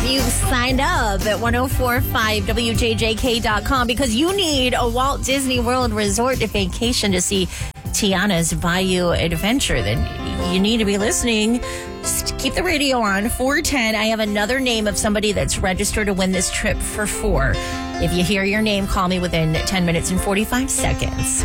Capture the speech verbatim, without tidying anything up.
you signed up at ten forty-five W J J K dot com because you need a Walt Disney World Resort vacation to see Tiana's Bayou Adventure, then you need to be listening. Just keep the radio on. four ten. I have another name of somebody that's registered to win this trip for four. If you hear your name, call me within ten minutes and forty-five seconds.